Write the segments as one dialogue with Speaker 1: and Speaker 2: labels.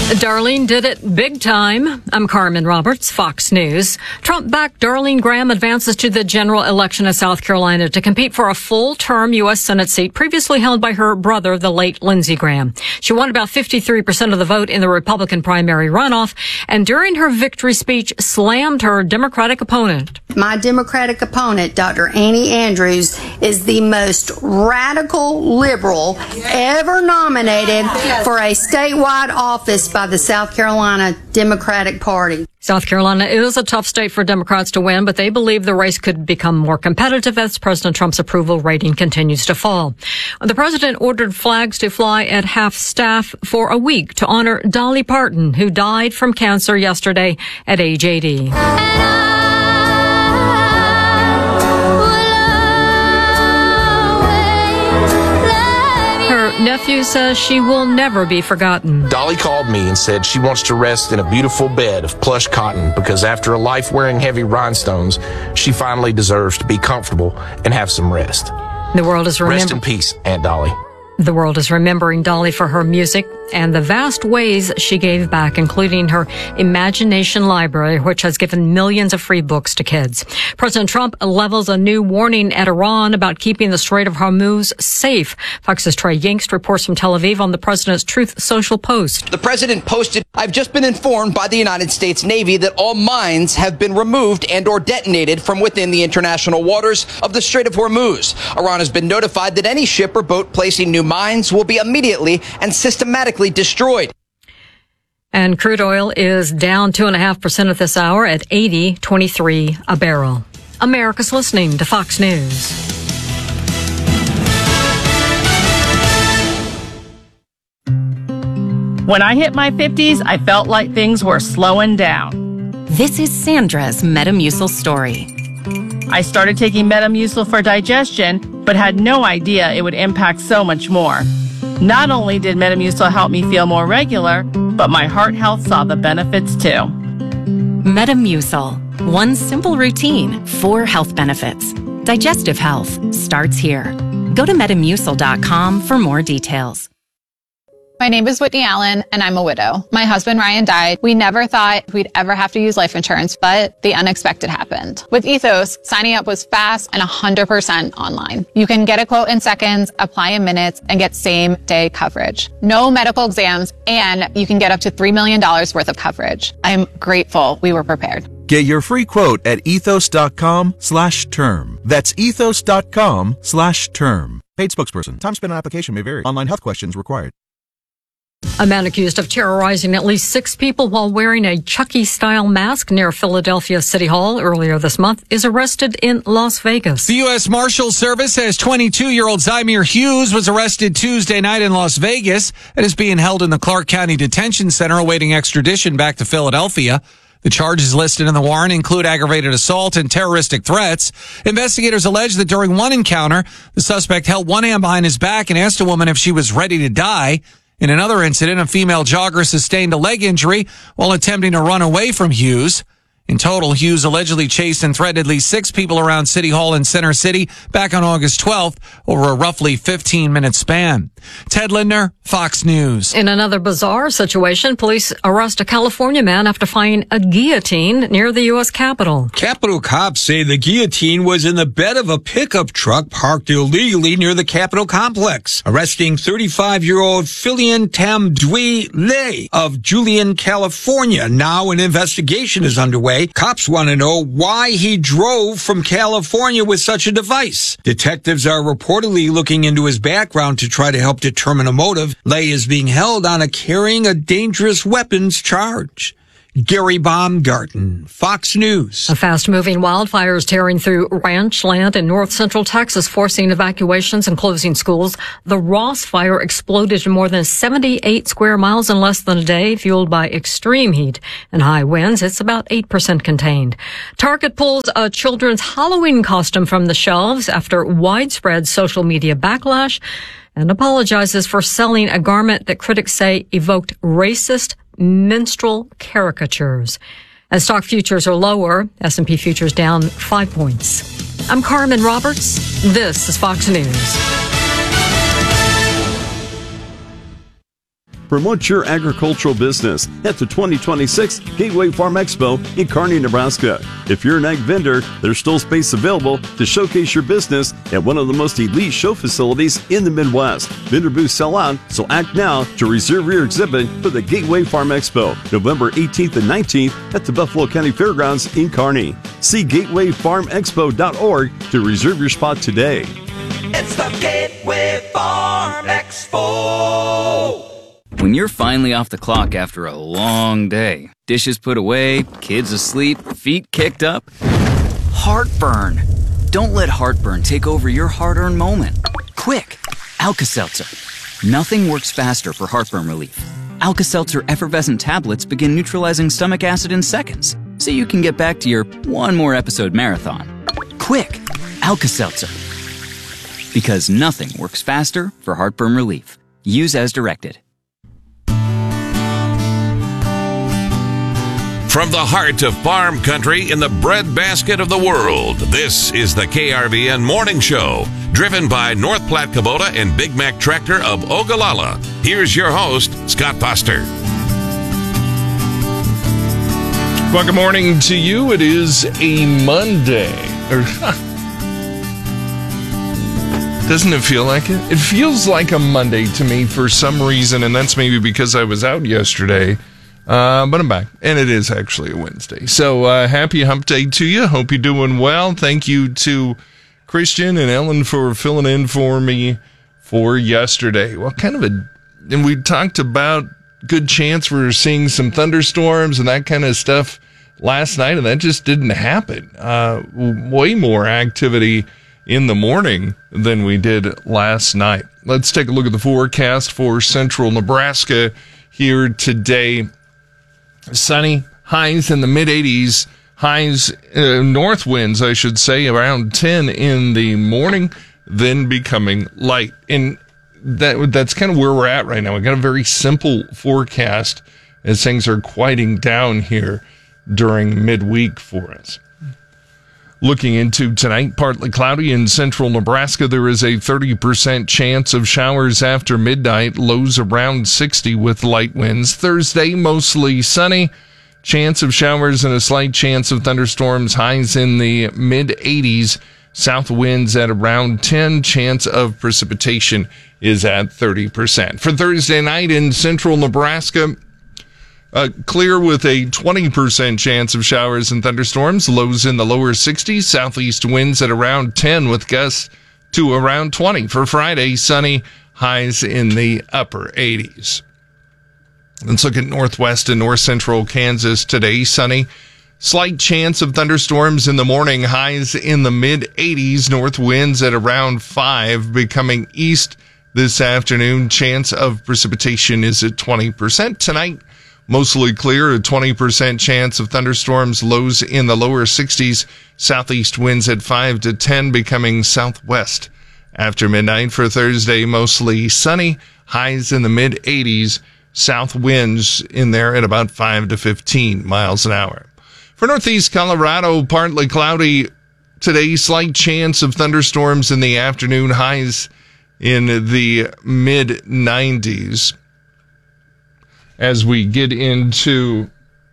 Speaker 1: Darlene did it big time. I'm Carmen Roberts, Fox News. Trump-backed Darlene Graham advances to the general election of South Carolina to compete for a full-term U.S. Senate seat previously held by her brother, the late Lindsey Graham. She won about 53% of the vote in the Republican primary runoff, and during her victory speech, slammed her Democratic opponent.
Speaker 2: My Democratic opponent, Dr. Annie Andrews, is the most radical liberal ever nominated for a statewide office by the South Carolina Democratic Party.
Speaker 1: South Carolina is a tough state for Democrats to win, but they believe the race could become more competitive as President Trump's approval rating continues to fall. The president ordered flags to fly at half-staff for a week to honor Dolly Parton, who died from cancer yesterday at age 80. Nephew says she will never be forgotten.
Speaker 3: Dolly called me and said she wants to rest in a beautiful bed of plush cotton because after a life wearing heavy rhinestones, she finally deserves to be comfortable and have some rest.
Speaker 1: The world is
Speaker 3: Rest in peace, Aunt Dolly.
Speaker 1: The world is remembering Dolly for her music and the vast ways she gave back, including her Imagination Library, which has given millions of free books to kids. President Trump levels a new warning at Iran about keeping the Strait of Hormuz safe. Fox's Trey Yingst reports from Tel Aviv on the president's Truth Social post.
Speaker 4: The president posted, "I've just been informed by the United States Navy that all mines have been removed and or detonated from within the international waters of the Strait of Hormuz. Iran has been notified that any ship or boat placing new mines will be immediately and systematically destroyed."
Speaker 1: And crude oil is down 2.5% at this hour at $80.23 a barrel. America's listening to Fox News.
Speaker 5: When I hit my 50s, I felt like things were slowing down.
Speaker 6: This is Sandra's Metamucil story.
Speaker 5: I started taking Metamucil for digestion, but had no idea it would impact so much more. Not only did Metamucil help me feel more regular, but my heart health saw the benefits too.
Speaker 6: Metamucil. One simple routine, 4 health benefits. Digestive health starts here. Go to Metamucil.com for more details.
Speaker 7: My name is Whitney Allen, and I'm a widow. My husband, Ryan, died. We never thought we'd ever have to use life insurance, but the unexpected happened. With Ethos, signing up was fast and 100% online. You can get a quote in seconds, apply in minutes, and get same-day coverage. No medical exams, and you can get up to $3 million worth of coverage. I'm grateful we were prepared.
Speaker 8: Get your free quote at ethos.com/term. That's ethos.com/term. Paid spokesperson. Time spent on application may vary. Online health questions required.
Speaker 1: A man accused of terrorizing at least 6 people while wearing a Chucky-style mask near Philadelphia City Hall earlier this month is arrested in Las Vegas.
Speaker 9: The U.S. Marshals Service says 22-year-old Zymir Hughes was arrested Tuesday night in Las Vegas and is being held in the Clark County Detention Center awaiting extradition back to Philadelphia. The charges listed in the warrant include aggravated assault and terroristic threats. Investigators allege that during one encounter, the suspect held one hand behind his back and asked a woman if she was ready to die. In another incident, a female jogger sustained a leg injury while attempting to run away from Hughes. In total, Hughes allegedly chased and threatened at least 6 people around City Hall in Center City back on August 12th over a roughly 15-minute span. Ted Lindner, Fox News.
Speaker 1: In another bizarre situation, police arrest a California man after finding a guillotine near the U.S. Capitol.
Speaker 10: Capitol cops say the guillotine was in the bed of a pickup truck parked illegally near the Capitol complex, arresting 35-year-old Philian Tamdui Lay of Julian, California. Now an investigation is underway. Cops want to know why he drove from California with such a device. Detectives are reportedly looking into his background to try to help determine a motive. Lay is being held on a carrying a dangerous weapons charge. Gary Baumgarten, Fox News.
Speaker 1: A fast-moving wildfire is tearing through ranch land in north-central Texas, forcing evacuations and closing schools. The Ross Fire exploded in more than 78 square miles in less than a day, fueled by extreme heat and high winds. It's about 8% contained. Target pulls a children's Halloween costume from the shelves after widespread social media backlash and apologizes for selling a garment that critics say evoked racist minstrel caricatures. As stock futures are lower, S&P futures down 5 points. I'm Carmen Roberts. This is Fox News.
Speaker 11: Promote your agricultural business at the 2026 Gateway Farm Expo in Kearney, Nebraska. If you're an ag vendor, there's still space available to showcase your business at one of the most elite show facilities in the Midwest. Vendor booths sell out, so act now to reserve your exhibit for the Gateway Farm Expo, November 18th and 19th at the Buffalo County Fairgrounds in Kearney. See gatewayfarmexpo.org to reserve your spot today.
Speaker 12: It's the Gateway Farm Expo.
Speaker 13: When you're finally off the clock after a long day, dishes put away, kids asleep, feet kicked up, heartburn. Don't let heartburn take over your hard-earned moment. Quick, Alka-Seltzer. Nothing works faster for heartburn relief. Alka-Seltzer effervescent tablets begin neutralizing stomach acid in seconds, so you can get back to your one more episode marathon. Quick, Alka-Seltzer. Because nothing works faster for heartburn relief. Use as directed.
Speaker 14: From the heart of farm country in the breadbasket of the world, this is the KRVN Morning Show, driven by North Platte Kubota and Big Mac Tractor of Ogallala. Here's your host, Scott Foster.
Speaker 15: Well, good morning to you. It is a Monday. Doesn't it feel like it? It feels like a Monday to me for some reason, and that's maybe because I was out yesterday. But I'm back, and it is actually a Wednesday. So happy hump day to you. Hope you're doing well. Thank you to Christian and Ellen for filling in for me for yesterday. Well, and we talked about good chance we're seeing some thunderstorms and that kind of stuff last night, and that just didn't happen. Way more activity in the morning than we did last night. Let's take a look at the forecast for central Nebraska here today. Sunny, highs in the mid-80s, highs, north winds, I should say, around 10 in the morning, then becoming light. And that's kind of where we're at right now. We got a very simple forecast as things are quieting down here during midweek for us. Looking into tonight, partly cloudy in central Nebraska. There is a 30% chance of showers after midnight, lows around 60 with light winds. Thursday, mostly sunny, chance of showers and a slight chance of thunderstorms, highs in the mid-80s, south winds at around 10, chance of precipitation is at 30%. For Thursday night in central Nebraska, clear with a 20% chance of showers and thunderstorms, lows in the lower 60s, southeast winds at around 10 with gusts to around 20. For Friday, sunny, highs in the upper 80s. Let's look at northwest and north central Kansas today, sunny. Slight chance of thunderstorms in the morning, highs in the mid-80s, north winds at around 5, becoming east this afternoon. Chance of precipitation is at 20%. Tonight, mostly clear, a 20% chance of thunderstorms, lows in the lower 60s, southeast winds at 5 to 10, becoming southwest after midnight. For Thursday, mostly sunny, highs in the mid-80s, south winds in there at about 5 to 15 miles an hour. For northeast Colorado, partly cloudy today, slight chance of thunderstorms in the afternoon, highs in the mid-90s. As we get into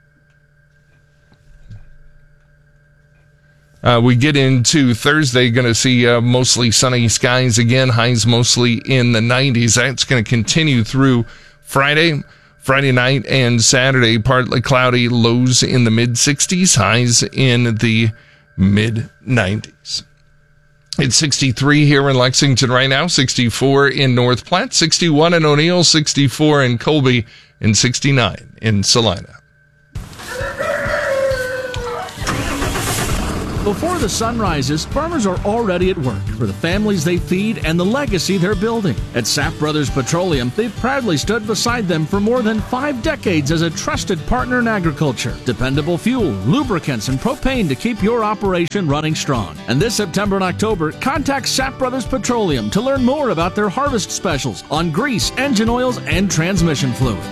Speaker 15: Thursday, going to see mostly sunny skies again, highs mostly in the 90s. That's going to continue through Friday night and Saturday, partly cloudy, lows in the mid-60s, highs in the mid-90s. It's 63 here in Lexington right now, 64 in North Platte, 61 in O'Neill, 64 in Colby, and 69 in Salina.
Speaker 16: Before the sun rises, farmers are already at work for the families they feed and the legacy they're building. At Sapp Brothers Petroleum, they've proudly stood beside them for more than 5 decades as a trusted partner in agriculture. Dependable fuel, lubricants, and propane to keep your operation running strong. And this September and October, contact Sapp Brothers Petroleum to learn more about their harvest specials on grease, engine oils, and transmission fluid.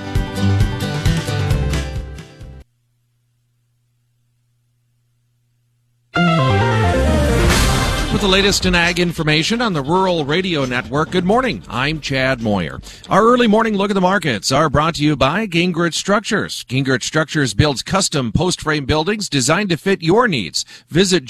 Speaker 17: With the latest in ag information on the Rural Radio Network. Good morning. I'm Chad Moyer. Our early morning look at the markets are brought to you by Gingrich Structures. Gingrich Structures builds custom post-frame buildings designed to fit your needs. Visit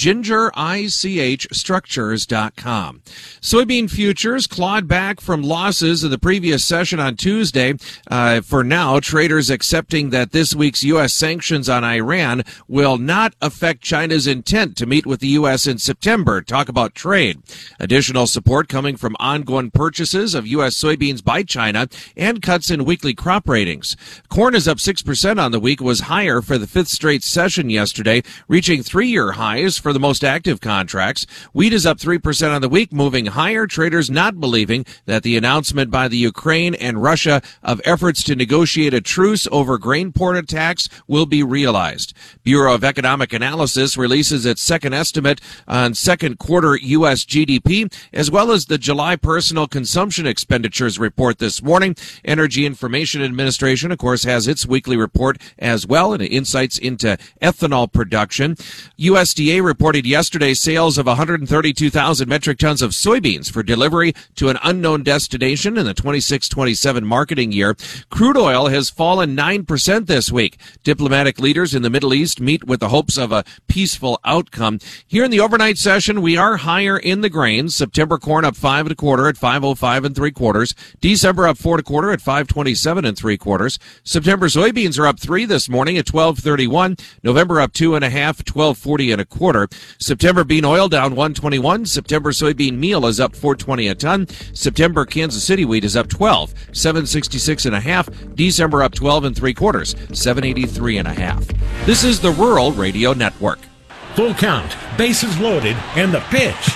Speaker 17: gingerichstructures.com. Soybean futures clawed back from losses of the previous session on Tuesday. For now, traders accepting that this week's U.S. sanctions on Iran will not affect China's intent to meet with the U.S. in September. Talk about trade. Additional support coming from ongoing purchases of U.S. soybeans by China and cuts in weekly crop ratings. Corn is up 6% on the week, was higher for the fifth straight session yesterday, reaching 3-year highs for the most active contracts. Wheat is up 3% on the week, moving higher. Traders not believing that the announcement by the Ukraine and Russia of efforts to negotiate a truce over grain port attacks will be realized. Bureau of Economic Analysis releases its second estimate on second quarter U.S. GDP, as well as the July personal consumption expenditures report this morning. Energy Information Administration, of course, has its weekly report as well, and insights into ethanol production. USDA reported yesterday sales of 132,000 metric tons of soybeans for delivery to an unknown destination in the 26-27 marketing year. Crude oil has fallen 9% this week. Diplomatic leaders in the Middle East meet with the hopes of a peaceful outcome. Here in the overnight session, we are higher in the grains. September corn up 5 1/4 at 5.05 3/4. December up 4 1/4 at 5.27 3/4. September soybeans are up 3 this morning at 12.31. November up 2 1/2, 12.40 1/4. September bean oil down 1.21. September soybean meal is up 4.20 a ton. September Kansas City wheat is up 12, 7.66 1/2. December up 12 3/4, 7.83 1/2. This is the Rural Radio Network.
Speaker 18: Full count, bases loaded, and the pitch.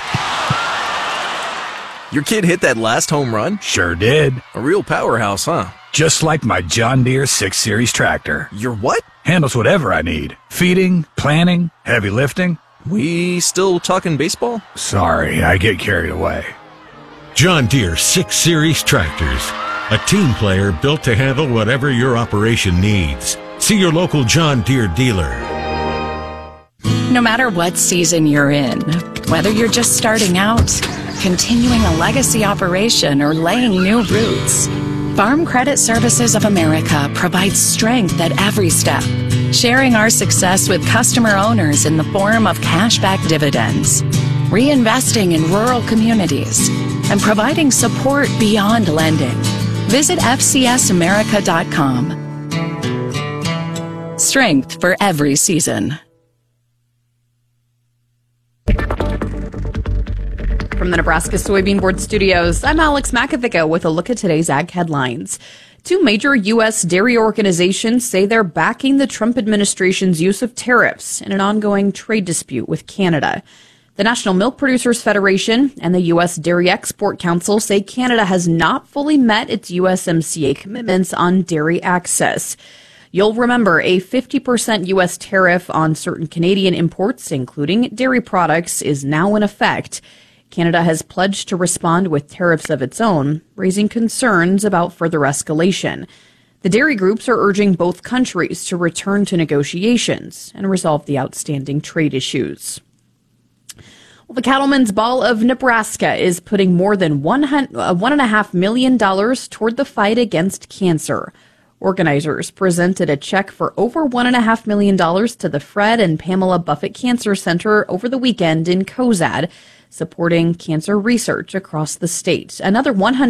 Speaker 19: Your kid hit that last home run?
Speaker 18: Sure did.
Speaker 19: A real powerhouse, huh?
Speaker 18: Just like my John Deere 6 Series tractor.
Speaker 19: Your what?
Speaker 18: Handles whatever I need. Feeding, planting, heavy lifting.
Speaker 19: We still talking baseball?
Speaker 18: Sorry, I get carried away.
Speaker 20: John Deere 6 Series tractors. A team player built to handle whatever your operation needs. See your local John Deere dealer.
Speaker 6: No matter what season you're in, whether you're just starting out, continuing a legacy operation, or laying new roots, Farm Credit Services of America provides strength at every step, sharing our success with customer owners in the form of cashback dividends, reinvesting in rural communities, and providing support beyond lending. Visit FCSAmerica.com. Strength for every season.
Speaker 21: From the Nebraska Soybean Board Studios, I'm Alex Makovica with a look at today's ag headlines. Two major U.S. dairy organizations say they're backing the Trump administration's use of tariffs in an ongoing trade dispute with Canada. The National Milk Producers Federation and the U.S. Dairy Export Council say Canada has not fully met its USMCA commitments on dairy access. You'll remember a 50% U.S. tariff on certain Canadian imports, including dairy products, is now in effect. Canada has pledged to respond with tariffs of its own, raising concerns about further escalation. The dairy groups are urging both countries to return to negotiations and resolve the outstanding trade issues. Well, the Cattlemen's Ball of Nebraska is putting more than $1.5 million toward the fight against cancer. Organizers presented a check for over $1.5 million to the Fred and Pamela Buffett Cancer Center over the weekend in Cozad, supporting cancer research across the state. Another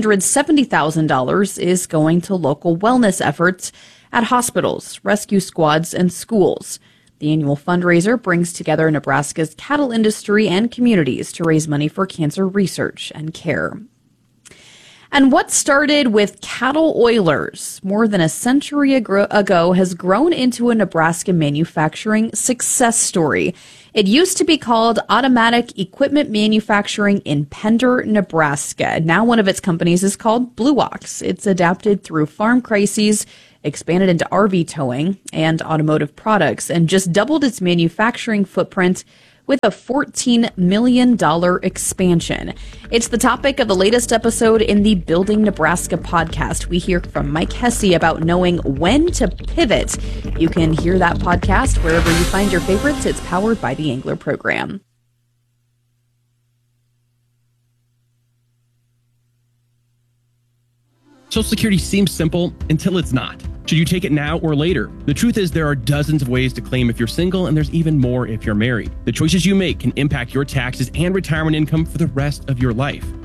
Speaker 21: $170,000 is going to local wellness efforts at hospitals, rescue squads, and schools. The annual fundraiser brings together Nebraska's cattle industry and communities to raise money for cancer research and care. And what started with cattle oilers more than a century ago has grown into a Nebraska manufacturing success story. It used to be called Automatic Equipment Manufacturing in Pender, Nebraska. Now one of its companies is called Blue Ox. It's adapted through farm crises, expanded into RV towing and automotive products, and just doubled its manufacturing footprint with a $14 million expansion. It's the topic of the latest episode in the Building Nebraska podcast. We hear from Mike Hesse about knowing when to pivot. You can hear that podcast wherever you find your favorites. It's powered by the Angler program.
Speaker 2: Social Security seems simple until it's not. Should you take it now or later? The truth is there are dozens of ways to claim if you're single, and there's even more if you're married. The choices you make can impact your taxes and retirement income for the rest of your life.